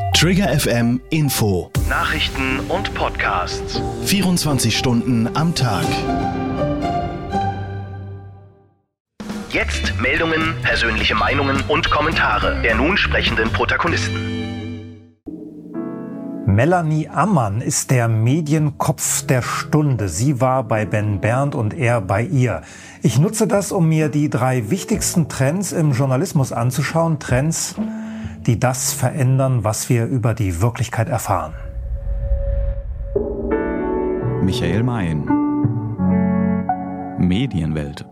Trigger FM Info. Nachrichten und Podcasts. 24 Stunden am Tag. Jetzt Meldungen, persönliche Meinungen und Kommentare der nun sprechenden Protagonisten. Melanie Ammann ist der Medienkopf der Stunde. Sie war bei Ben Berndt und er bei ihr. Ich nutze das, um mir die 3 wichtigsten Trends im Journalismus anzuschauen. Trends, die das verändern, was wir über die Wirklichkeit erfahren. Michael Mayen. Medienwelt.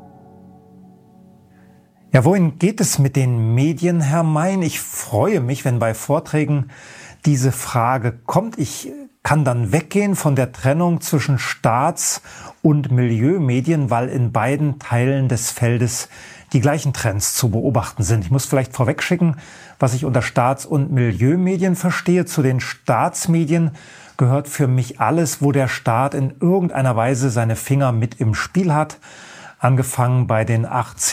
Ja, wohin geht es mit den Medien, Herr Mayen? Ich freue mich, wenn bei Vorträgen diese Frage kommt. Ich kann dann weggehen von der Trennung zwischen Staats- und Milieumedien, weil in beiden Teilen des Feldes die gleichen Trends zu beobachten sind. Ich muss vielleicht vorwegschicken, was ich unter Staats- und Milieumedien verstehe. Zu den Staatsmedien gehört für mich alles, wo der Staat in irgendeiner Weise seine Finger mit im Spiel hat. Angefangen bei den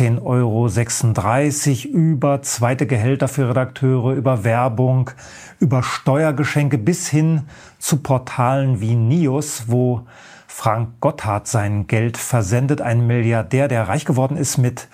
18,36 € über zweite Gehälter für Redakteure, über Werbung, über Steuergeschenke bis hin zu Portalen wie Nius, wo Frank Gotthardt sein Geld versendet, ein Milliardär, der reich geworden ist mit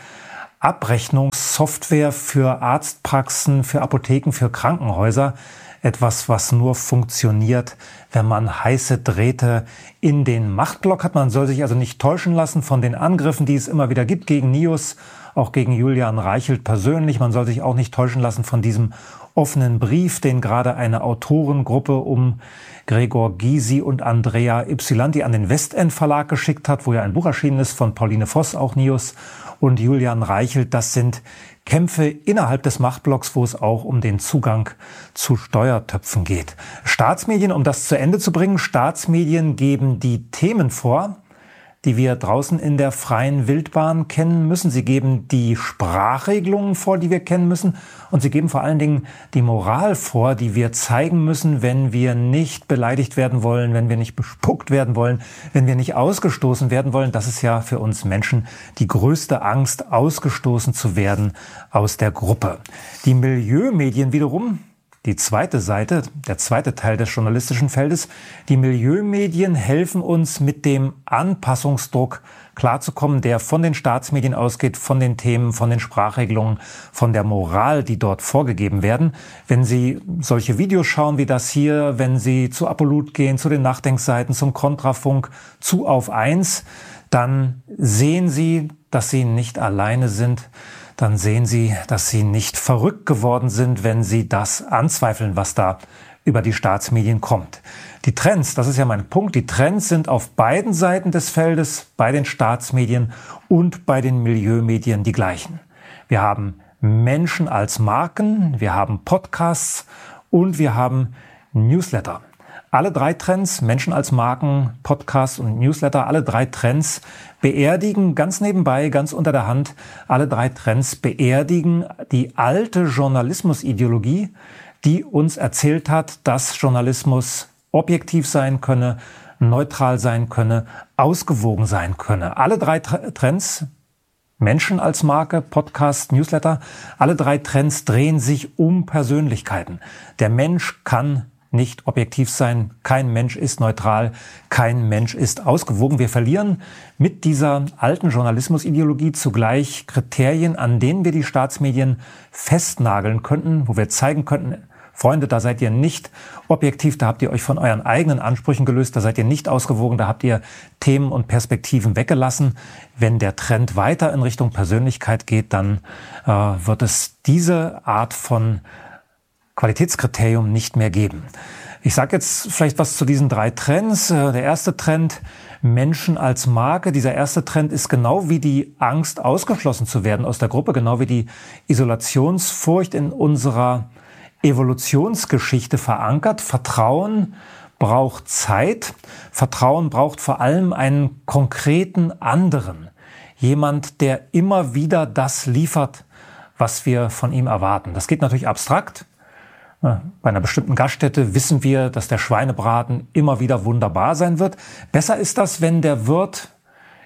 Abrechnungssoftware für Arztpraxen, für Apotheken, für Krankenhäuser. Etwas, was nur funktioniert, wenn man heiße Drähte in den Machtblock hat. Man soll sich also nicht täuschen lassen von den Angriffen, die es immer wieder gibt gegen Nius, auch gegen Julian Reichelt persönlich. Man soll sich auch nicht täuschen lassen von diesem offenen Brief, den gerade eine Autorengruppe um Gregor Gysi und Andrea Ypsilanti an den Westend Verlag geschickt hat, wo ja ein Buch erschienen ist von Pauline Voss, auch Nius und Julian Reichelt. Das sind Kämpfe innerhalb des Machtblocks, wo es auch um den Zugang zu Steuertöpfen geht. Staatsmedien, um das zu Ende zu bringen, Staatsmedien geben die Themen vor, die wir draußen in der freien Wildbahn kennen müssen. Sie geben die Sprachregelungen vor, die wir kennen müssen. Und sie geben vor allen Dingen die Moral vor, die wir zeigen müssen, wenn wir nicht beleidigt werden wollen, wenn wir nicht bespuckt werden wollen, wenn wir nicht ausgestoßen werden wollen. Das ist ja für uns Menschen die größte Angst, ausgestoßen zu werden aus der Gruppe. Die Milieumedien wiederum, die zweite Seite, der zweite Teil des journalistischen Feldes, die Milieumedien helfen uns mit dem Anpassungsdruck klarzukommen, der von den Staatsmedien ausgeht, von den Themen, von den Sprachregelungen, von der Moral, die dort vorgegeben werden. Wenn Sie solche Videos schauen wie das hier, wenn Sie zu Apollut gehen, zu den Nachdenkseiten, zum Kontrafunk, zu Auf 1, dann sehen Sie, dass Sie nicht alleine sind. Dann sehen Sie, dass Sie nicht verrückt geworden sind, wenn Sie das anzweifeln, was da über die Staatsmedien kommt. Die Trends, das ist ja mein Punkt, die Trends sind auf beiden Seiten des Feldes, bei den Staatsmedien und bei den Milieumedien die gleichen. Wir haben Menschen als Marken, wir haben Podcasts und wir haben Newsletter. Alle 3 Trends, Menschen als Marken, Podcasts und Newsletter, alle 3 Trends beerdigen ganz nebenbei, ganz unter der Hand, alle 3 Trends beerdigen die alte Journalismusideologie, die uns erzählt hat, dass Journalismus objektiv sein könne, neutral sein könne, ausgewogen sein könne. Alle 3 Trends, Menschen als Marke, Podcast, Newsletter, alle 3 Trends drehen sich um Persönlichkeiten. Der Mensch kann nicht objektiv sein. Kein Mensch ist neutral. Kein Mensch ist ausgewogen. Wir verlieren mit dieser alten Journalismusideologie zugleich Kriterien, an denen wir die Staatsmedien festnageln könnten, wo wir zeigen könnten, Freunde, da seid ihr nicht objektiv, da habt ihr euch von euren eigenen Ansprüchen gelöst, da seid ihr nicht ausgewogen, da habt ihr Themen und Perspektiven weggelassen. Wenn der Trend weiter in Richtung Persönlichkeit geht, dann wird es diese Art von Qualitätskriterium nicht mehr geben. Ich sage jetzt vielleicht was zu diesen 3 Trends. Der erste Trend, Menschen als Marke. Dieser erste Trend ist genau wie die Angst, ausgeschlossen zu werden aus der Gruppe, genau wie die Isolationsfurcht in unserer Evolutionsgeschichte verankert. Vertrauen braucht Zeit. Vertrauen braucht vor allem einen konkreten anderen. Jemand, der immer wieder das liefert, was wir von ihm erwarten. Das geht natürlich abstrakt. Bei einer bestimmten Gaststätte wissen wir, dass der Schweinebraten immer wieder wunderbar sein wird. Besser ist das, wenn der Wirt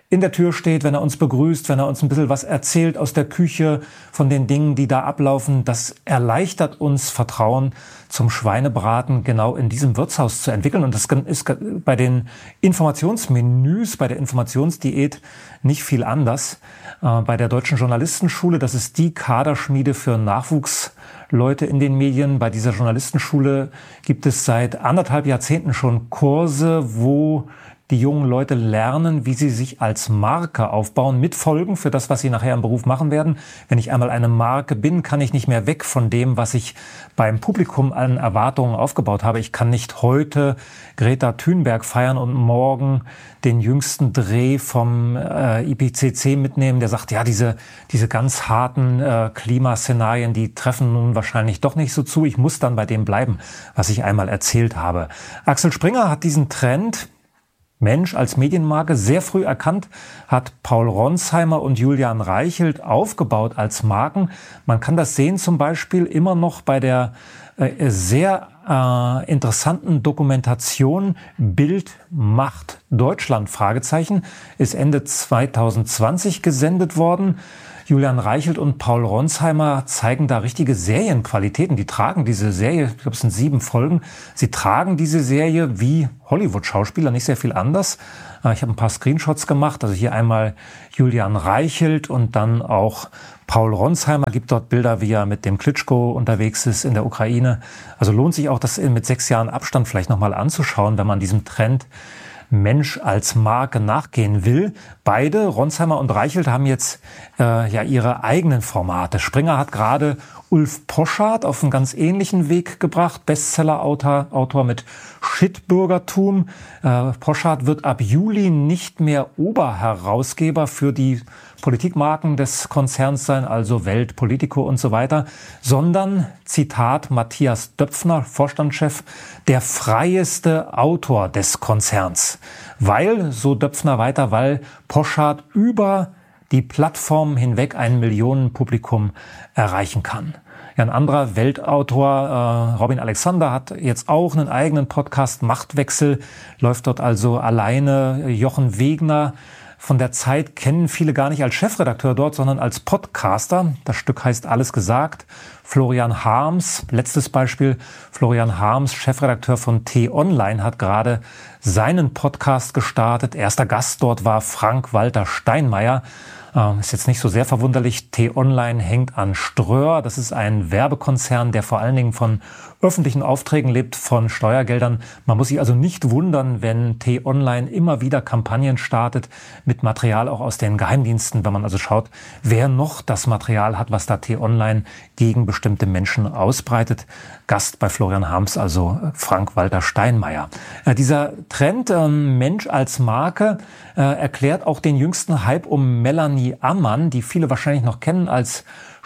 in der Tür steht, wenn er uns begrüßt, wenn er uns ein bisschen was erzählt aus der Küche von den Dingen, die da ablaufen. Das erleichtert uns, Vertrauen zum Schweinebraten genau in diesem Wirtshaus zu entwickeln. Und das ist bei den Informationsmenüs, bei der Informationsdiät nicht viel anders. Bei der Deutschen Journalistenschule, das ist die Kaderschmiede für Nachwuchsleute in den Medien. Bei dieser Journalistenschule gibt es seit 1,5 Jahrzehnten schon Kurse, wo die jungen Leute lernen, wie sie sich als Marke aufbauen, mit Folgen für das, was sie nachher im Beruf machen werden. Wenn ich einmal eine Marke bin, kann ich nicht mehr weg von dem, was ich beim Publikum an Erwartungen aufgebaut habe. Ich kann nicht heute Greta Thunberg feiern und morgen den jüngsten Dreh vom IPCC mitnehmen, der sagt, ja, diese ganz harten Klimaszenarien, die treffen nun wahrscheinlich doch nicht so zu. Ich muss dann bei dem bleiben, was ich einmal erzählt habe. Axel Springer hat diesen Trend Mensch als Medienmarke sehr früh erkannt, hat Paul Ronsheimer und Julian Reichelt aufgebaut als Marken. Man kann das sehen zum Beispiel immer noch bei der sehr interessanten Dokumentation Bild macht Deutschland, Fragezeichen, ist Ende 2020 gesendet worden. Julian Reichelt und Paul Ronsheimer zeigen da richtige Serienqualitäten. Die tragen diese Serie, ich glaube, es sind 7 Folgen. Sie tragen diese Serie wie Hollywood-Schauspieler, nicht sehr viel anders. Ich habe ein paar Screenshots gemacht. Also hier einmal Julian Reichelt und dann auch Paul Ronsheimer. Gibt dort Bilder, wie er mit dem Klitschko unterwegs ist in der Ukraine. Also lohnt sich auch, das mit 6 Jahren Abstand vielleicht nochmal anzuschauen, wenn man diesem Trend Mensch als Marke nachgehen will. Beide, Ronsheimer und Reichelt, haben jetzt ihre eigenen Formate. Springer hat gerade Ulf Poschardt auf einen ganz ähnlichen Weg gebracht, Bestseller-Autor mit Shitbürgertum. Poschardt wird ab Juli nicht mehr Oberherausgeber für die Politikmarken des Konzerns sein, also Welt, Politico und so weiter, sondern, Zitat Matthias Döpfner, Vorstandschef, der freieste Autor des Konzerns. Weil, so Döpfner weiter, weil Poschardt über die Plattform hinweg ein Millionenpublikum erreichen kann. Ja, ein anderer Weltautor, Robin Alexander, hat jetzt auch einen eigenen Podcast, Machtwechsel, läuft dort also alleine. Jochen Wegner von der Zeit kennen viele gar nicht als Chefredakteur dort, sondern als Podcaster. Das Stück heißt Alles gesagt. Florian Harms, letztes Beispiel, Florian Harms, Chefredakteur von T-Online, hat gerade seinen Podcast gestartet. Erster Gast dort war Frank-Walter Steinmeier. Ist jetzt nicht so sehr verwunderlich. T-Online hängt an Ströer. Das ist ein Werbekonzern, der vor allen Dingen von öffentlichen Aufträgen lebt, von Steuergeldern. Man muss sich also nicht wundern, wenn T-Online immer wieder Kampagnen startet mit Material auch aus den Geheimdiensten, wenn man also schaut, wer noch das Material hat, was da T-Online gegen bestimmte Menschen ausbreitet. Gast bei Florian Harms, also Frank-Walter Steinmeier. Dieser Trend, Mensch als Marke, erklärt auch den jüngsten Hype um Melanie Ammann, die viele wahrscheinlich noch kennen als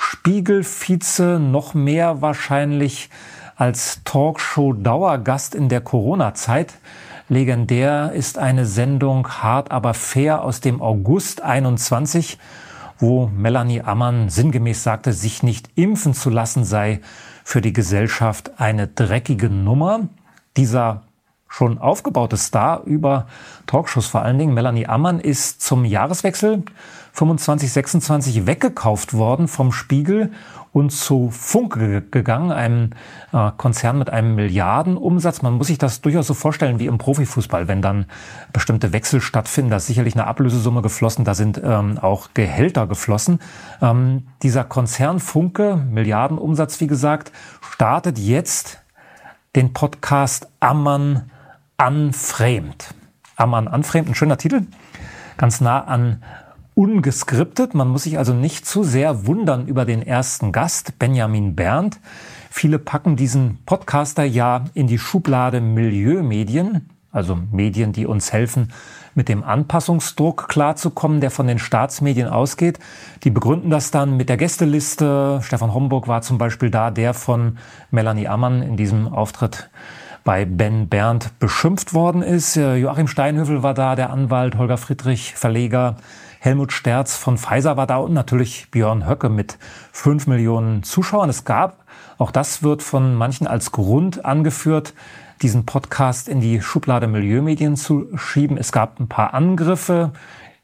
Spiegel-Vize, noch mehr wahrscheinlich als Talkshow-Dauergast in der Corona-Zeit. Legendär ist eine Sendung Hart aber fair aus dem August 21, wo Melanie Ammann sinngemäß sagte, sich nicht impfen zu lassen sei für die Gesellschaft eine dreckige Nummer. Dieser schon aufgebaute Star über Talkshows vor allen Dingen, Melanie Ammann, ist zum Jahreswechsel 25/26 weggekauft worden vom Spiegel und zu Funke gegangen, einem Konzern mit einem Milliardenumsatz. Man muss sich das durchaus so vorstellen wie im Profifußball, wenn dann bestimmte Wechsel stattfinden. Da ist sicherlich eine Ablösesumme geflossen, da sind auch Gehälter geflossen. Dieser Konzern Funke, Milliardenumsatz wie gesagt, startet jetzt den Podcast Ammann Unframed. Ammann Unframed, ein schöner Titel, ganz nah an ungeskriptet. Man muss sich also nicht zu sehr wundern über den ersten Gast, Benjamin Berndt. Viele packen diesen Podcaster ja in die Schublade Milieumedien, also Medien, die uns helfen, mit dem Anpassungsdruck klarzukommen, der von den Staatsmedien ausgeht. Die begründen das dann mit der Gästeliste. Stefan Homburg war zum Beispiel da, der von Melanie Ammann in diesem Auftritt bei Ben Berndt beschimpft worden ist. Joachim Steinhövel war da, der Anwalt, Holger Friedrich, Verleger, Helmut Sterz von Pfizer war da und natürlich Björn Höcke mit 5 Millionen Zuschauern. Es gab, auch das wird von manchen als Grund angeführt, diesen Podcast in die Schublade Milieumedien zu schieben. Es gab ein paar Angriffe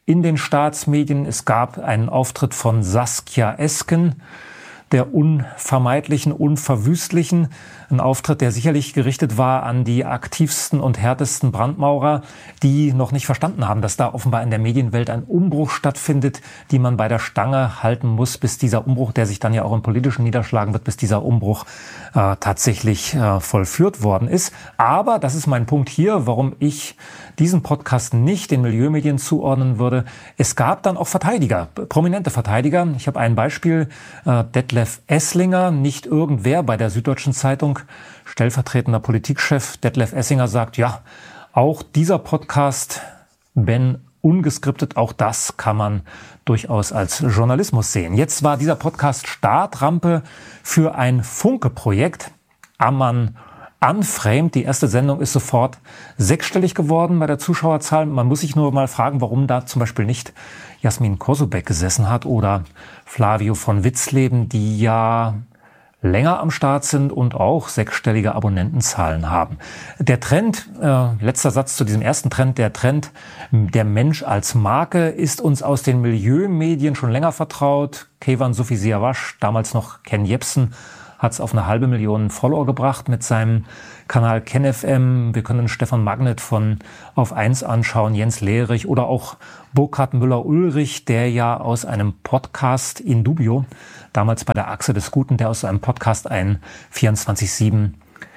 in den Staatsmedien. Es gab einen Auftritt von Saskia Esken, der unvermeidlichen, unverwüstlichen. Ein Auftritt, der sicherlich gerichtet war an die aktivsten und härtesten Brandmaurer, die noch nicht verstanden haben, dass da offenbar in der Medienwelt ein Umbruch stattfindet, die man bei der Stange halten muss, bis dieser Umbruch, der sich dann ja auch im Politischen niederschlagen wird, bis dieser Umbruch tatsächlich vollführt worden ist. Aber, das ist mein Punkt hier, warum ich diesen Podcast nicht den Milieumedien zuordnen würde. Es gab dann auch Verteidiger, prominente Verteidiger. Ich habe ein Beispiel, Detlef Esslinger, nicht irgendwer bei der Süddeutschen Zeitung, stellvertretender Politikchef. Detlef Esslinger sagt, ja, auch dieser Podcast, wenn ungeskriptet, auch das kann man durchaus als Journalismus sehen. Jetzt war dieser Podcast Startrampe für ein Funke-Projekt. Ammann Unframed, die erste Sendung ist sofort sechsstellig geworden bei der Zuschauerzahl. Man muss sich nur mal fragen, warum da zum Beispiel nicht Jasmin Kosobeck gesessen hat oder Flavio von Witzleben, die ja länger am Start sind und auch sechsstellige Abonnentenzahlen haben. Der Trend, letzter Satz zu diesem ersten Trend, der Trend der Mensch als Marke ist uns aus den Milieumedien schon länger vertraut. Keyvan Sufi Siavash, damals noch Ken Jebsen, hat es auf eine 500.000 Follower gebracht mit seinem Kanal KenFM. Wir können Stefan Magnet von Auf 1 anschauen, Jens Lehrich oder auch Burkhard Müller-Ulrich, der ja aus einem Podcast in Dubio, damals bei der Achse des Guten, der aus einem Podcast ein 24/7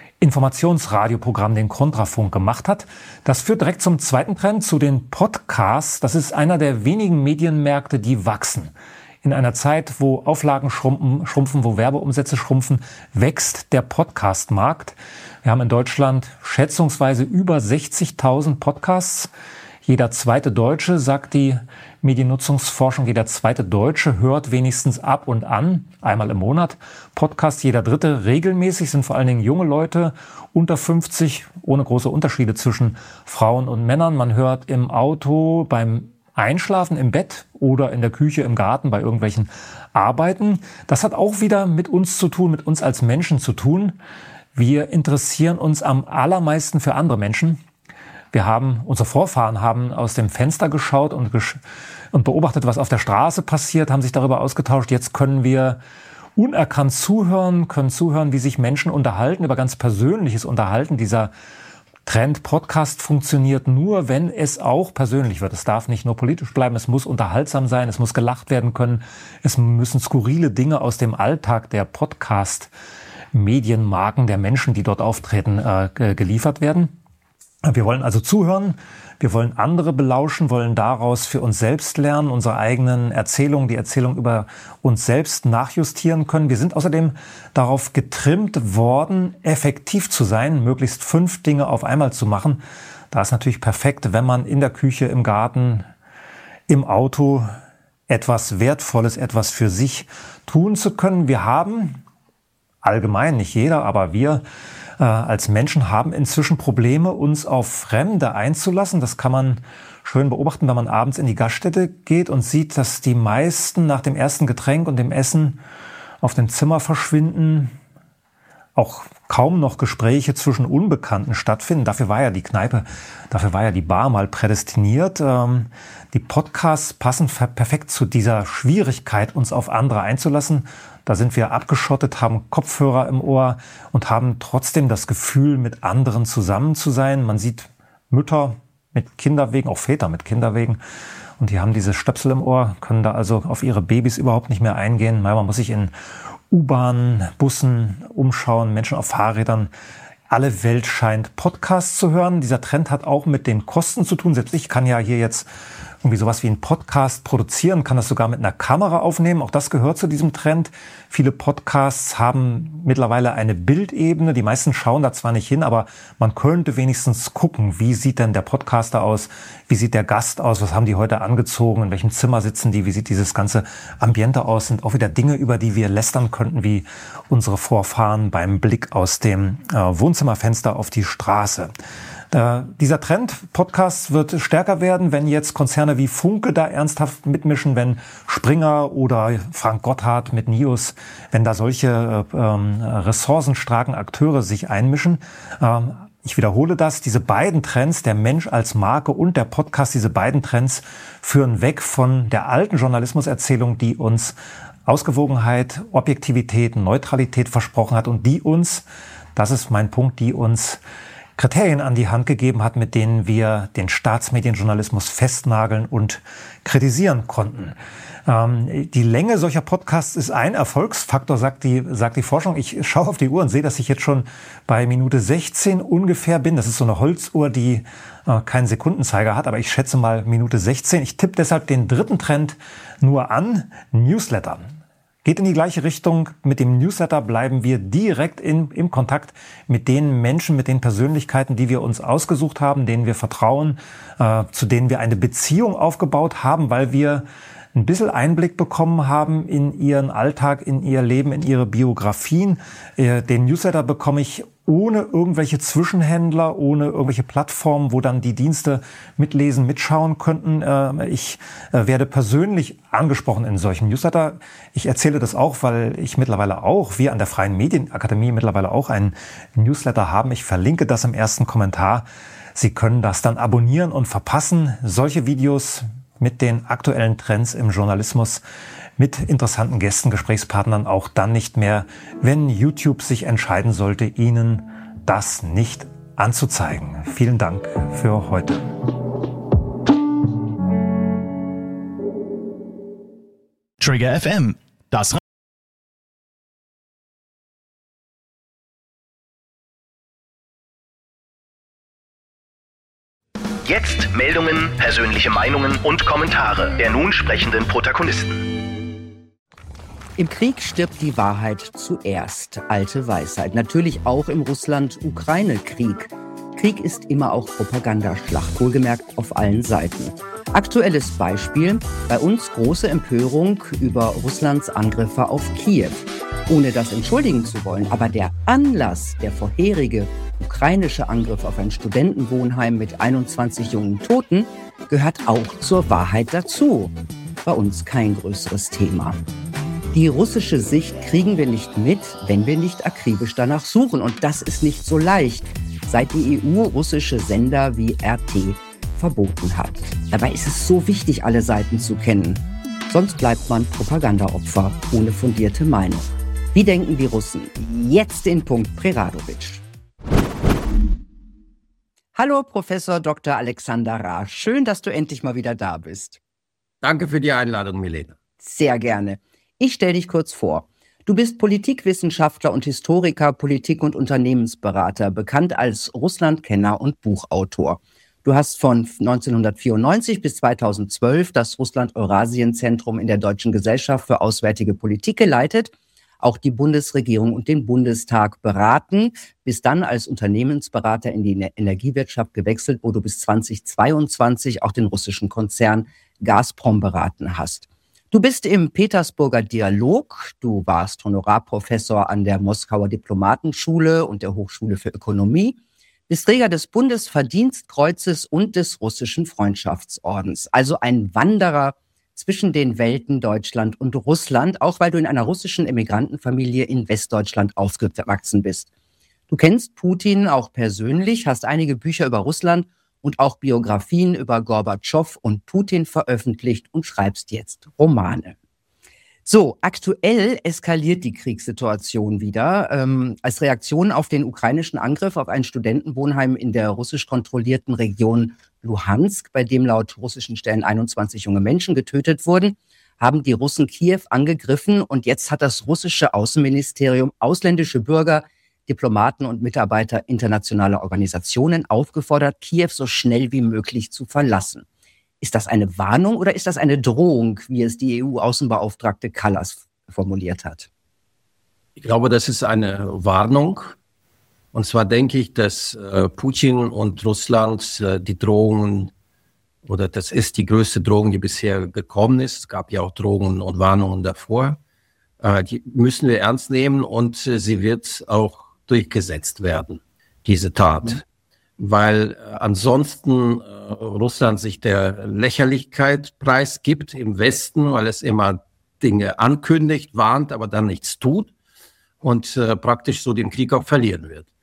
Informationsradioprogramm, den Kontrafunk, gemacht hat. Das führt direkt zum zweiten Trend, zu den Podcasts. Das ist einer der wenigen Medienmärkte, die wachsen. In einer Zeit, wo Auflagen schrumpfen, wo Werbeumsätze schrumpfen, wächst der Podcast-Markt. Wir haben in Deutschland schätzungsweise über 60.000 Podcasts. Jeder zweite Deutsche, sagt die Mediennutzungsforschung, jeder zweite Deutsche hört wenigstens ab und an, einmal im Monat, Podcast. Jeder dritte regelmäßig, sind vor allen Dingen junge Leute unter 50, ohne große Unterschiede zwischen Frauen und Männern. Man hört im Auto, beim Einschlafen, im Bett oder in der Küche, im Garten, bei irgendwelchen Arbeiten. Das hat auch wieder mit uns zu tun, mit uns als Menschen zu tun. Wir interessieren uns am allermeisten für andere Menschen. Unsere Vorfahren haben aus dem Fenster geschaut und beobachtet, was auf der Straße passiert, haben sich darüber ausgetauscht. Jetzt können wir unerkannt können zuhören, wie sich Menschen unterhalten, über ganz Persönliches unterhalten. Dieser Trend Podcast funktioniert nur, wenn es auch persönlich wird. Es darf nicht nur politisch bleiben, es muss unterhaltsam sein, es muss gelacht werden können, es müssen skurrile Dinge aus dem Alltag der Podcast-Medienmarken, der Menschen, die dort auftreten, geliefert werden. Wir wollen also zuhören, wir wollen andere belauschen, wollen daraus für uns selbst lernen, unsere eigenen Erzählungen, die Erzählung über uns selbst nachjustieren können. Wir sind außerdem darauf getrimmt worden, effektiv zu sein, möglichst 5 Dinge auf einmal zu machen. Da ist natürlich perfekt, wenn man in der Küche, im Garten, im Auto etwas Wertvolles, etwas für sich tun zu können. Wir haben, allgemein, nicht jeder, aber wir als Menschen haben inzwischen Probleme, uns auf Fremde einzulassen. Das kann man schön beobachten, wenn man abends in die Gaststätte geht und sieht, dass die meisten nach dem ersten Getränk und dem Essen auf dem Zimmer verschwinden. Auch kaum noch Gespräche zwischen Unbekannten stattfinden. Dafür war ja die Kneipe, dafür war ja die Bar mal prädestiniert. Die Podcasts passen perfekt zu dieser Schwierigkeit, uns auf andere einzulassen. Da sind wir abgeschottet, haben Kopfhörer im Ohr und haben trotzdem das Gefühl, mit anderen zusammen zu sein. Man sieht Mütter mit Kinderwegen, auch Väter mit Kinderwegen. Und die haben diese Stöpsel im Ohr, können da also auf ihre Babys überhaupt nicht mehr eingehen. Man muss sich in U-Bahnen, Bussen umschauen, Menschen auf Fahrrädern. Alle Welt scheint Podcasts zu hören. Dieser Trend hat auch mit den Kosten zu tun. Selbst ich kann ja hier jetzt irgendwie sowas wie einen Podcast produzieren, kann das sogar mit einer Kamera aufnehmen. Auch das gehört zu diesem Trend. Viele Podcasts haben mittlerweile eine Bildebene. Die meisten schauen da zwar nicht hin, aber man könnte wenigstens gucken, wie sieht denn der Podcaster aus? Wie sieht der Gast aus? Was haben die heute angezogen? In welchem Zimmer sitzen die? Wie sieht dieses ganze Ambiente aus? Sind auch wieder Dinge, über die wir lästern könnten, wie unsere Vorfahren beim Blick aus dem Wohnzimmerfenster auf die Straße. Dieser Trend Podcast wird stärker werden, wenn jetzt Konzerne wie Funke da ernsthaft mitmischen, wenn Springer oder Frank Gotthard mit Nius, wenn da solche ressourcenstarken Akteure sich einmischen. Ich wiederhole das, diese beiden Trends, der Mensch als Marke und der Podcast, diese beiden Trends führen weg von der alten Journalismuserzählung, die uns Ausgewogenheit, Objektivität, Neutralität versprochen hat und die uns, das ist mein Punkt, die uns Kriterien an die Hand gegeben hat, mit denen wir den Staatsmedienjournalismus festnageln und kritisieren konnten. Die Länge solcher Podcasts ist ein Erfolgsfaktor, sagt die Forschung. Ich schaue auf die Uhr und sehe, dass ich jetzt schon bei Minute 16 ungefähr bin. Das ist so eine Holzuhr, die keinen Sekundenzeiger hat, aber ich schätze mal Minute 16. Ich tippe deshalb den dritten Trend nur an, Newsletter. Geht in die gleiche Richtung. Mit dem Newsletter bleiben wir direkt im Kontakt mit den Menschen, mit den Persönlichkeiten, die wir uns ausgesucht haben, denen wir vertrauen, zu denen wir eine Beziehung aufgebaut haben, weil wir ein bisschen Einblick bekommen haben in ihren Alltag, in ihr Leben, in ihre Biografien. Den Newsletter bekomme ich ohne irgendwelche Zwischenhändler, ohne irgendwelche Plattformen, wo dann die Dienste mitlesen, mitschauen könnten. Ich werde persönlich angesprochen in solchen Newsletter. Ich erzähle das auch, weil ich mittlerweile auch, wir an der Freien Medienakademie mittlerweile auch einen Newsletter haben. Ich verlinke das im ersten Kommentar. Sie können das dann abonnieren und verpassen solche Videos mit den aktuellen Trends im Journalismus, mit interessanten Gästen, Gesprächspartnern auch dann nicht mehr, wenn YouTube sich entscheiden sollte, Ihnen das nicht anzuzeigen. Vielen Dank für heute. Trigger FM, das Jetzt Meldungen, persönliche Meinungen und Kommentare der nun sprechenden Protagonisten. Im Krieg stirbt die Wahrheit zuerst. Alte Weisheit. Natürlich auch im Russland-Ukraine-Krieg. Krieg ist immer auch Propagandaschlacht, wohlgemerkt auf allen Seiten. Aktuelles Beispiel, bei uns große Empörung über Russlands Angriffe auf Kiew. Ohne das entschuldigen zu wollen, aber der Anlass, der vorherige ukrainische Angriff auf ein Studentenwohnheim mit 21 jungen Toten, gehört auch zur Wahrheit dazu. Bei uns kein größeres Thema. Die russische Sicht kriegen wir nicht mit, wenn wir nicht akribisch danach suchen. Und das ist nicht so leicht, seit die EU russische Sender wie RT verboten hat. Dabei ist es so wichtig, alle Seiten zu kennen. Sonst bleibt man Propagandaopfer ohne fundierte Meinung. Wie denken die Russen? Jetzt den Punkt Preradovic. Hallo, Professor Dr. Alexander Raasch. Schön, dass du endlich mal wieder da bist. Danke für die Einladung, Milena. Sehr gerne. Ich stelle dich kurz vor. Du bist Politikwissenschaftler und Historiker, Politik- und Unternehmensberater, bekannt als Russlandkenner und Buchautor. Du hast von 1994 bis 2012 das Russland-Eurasien-Zentrum in der Deutschen Gesellschaft für Auswärtige Politik geleitet, auch die Bundesregierung und den Bundestag beraten, bis dann als Unternehmensberater in die Energiewirtschaft gewechselt, wo du bis 2022 auch den russischen Konzern Gazprom beraten hast. Du bist im Petersburger Dialog, du warst Honorarprofessor an der Moskauer Diplomatenschule und der Hochschule für Ökonomie, bist Träger des Bundesverdienstkreuzes und des russischen Freundschaftsordens, also ein Wanderer zwischen den Welten Deutschland und Russland, auch weil du in einer russischen Emigrantenfamilie in Westdeutschland aufgewachsen bist. Du kennst Putin auch persönlich, hast einige Bücher über Russland und auch Biografien über Gorbatschow und Putin veröffentlicht und schreibst jetzt Romane. So, aktuell eskaliert die Kriegssituation wieder. Als Reaktion auf den ukrainischen Angriff auf ein Studentenwohnheim in der russisch kontrollierten Region Luhansk, bei dem laut russischen Stellen 21 junge Menschen getötet wurden, haben die Russen Kiew angegriffen und jetzt hat das russische Außenministerium ausländische Bürger, Diplomaten und Mitarbeiter internationaler Organisationen aufgefordert, Kiew so schnell wie möglich zu verlassen. Ist das eine Warnung oder ist das eine Drohung, wie es die EU-Außenbeauftragte Kallas formuliert hat? Ich glaube, das ist eine Warnung. Und zwar denke ich, dass Putin und Russland die Drohungen, oder das ist die größte Drohung, die bisher gekommen ist. Es gab ja auch Drohungen und Warnungen davor. Die müssen wir ernst nehmen und sie wird auch durchgesetzt werden, diese Tat. Weil ansonsten Russland sich der Lächerlichkeit preisgibt im Westen, weil es immer Dinge ankündigt, warnt, aber dann nichts tut und praktisch so den Krieg auch verlieren wird.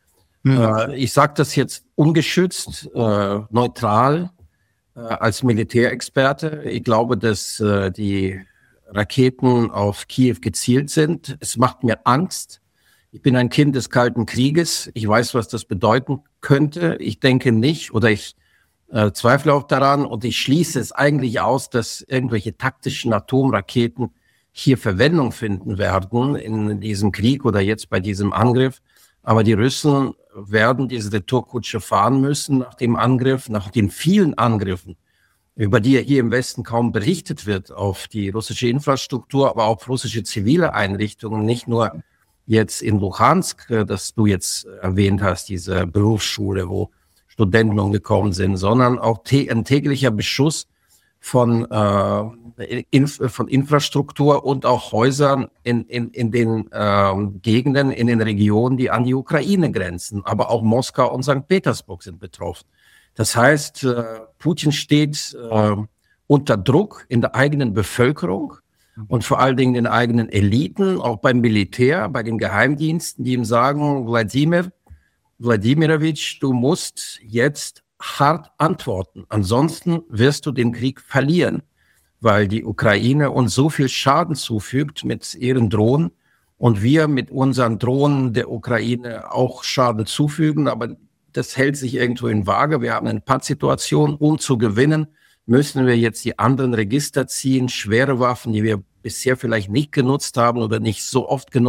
Ich sage das jetzt ungeschützt, neutral, als Militärexperte. Ich glaube, dass die Raketen auf Kiew gezielt sind. Es macht mir Angst. Ich bin ein Kind des Kalten Krieges. Ich weiß, was das bedeuten könnte. Ich denke nicht oder ich zweifle auch daran und ich schließe es eigentlich aus, dass irgendwelche taktischen Atomraketen hier Verwendung finden werden in diesem Krieg oder jetzt bei diesem Angriff. Aber die Russen werden diese Retourkutsche fahren müssen nach dem Angriff, nach den vielen Angriffen, über die hier im Westen kaum berichtet wird, auf die russische Infrastruktur, aber auch auf russische zivile Einrichtungen, nicht nur jetzt in Luhansk, das du jetzt erwähnt hast, diese Berufsschule, wo Studenten umgekommen sind, sondern auch ein täglicher Beschuss von Infrastruktur und auch Häusern in den Gegenden, in den Regionen, die an die Ukraine grenzen. Aber auch Moskau und St. Petersburg sind betroffen. Das heißt, Putin steht unter Druck in der eigenen Bevölkerung und vor allen Dingen den eigenen Eliten, auch beim Militär, bei den Geheimdiensten, die ihm sagen, Wladimirovich, du musst jetzt hart antworten. Ansonsten wirst du den Krieg verlieren, weil die Ukraine uns so viel Schaden zufügt mit ihren Drohnen und wir mit unseren Drohnen der Ukraine auch Schaden zufügen. Aber das hält sich irgendwo in Waage. Wir haben eine Pattsituation. Um zu gewinnen, müssen wir jetzt die anderen Register ziehen, schwere Waffen, die wir bisher vielleicht nicht genutzt haben oder nicht so oft genutzt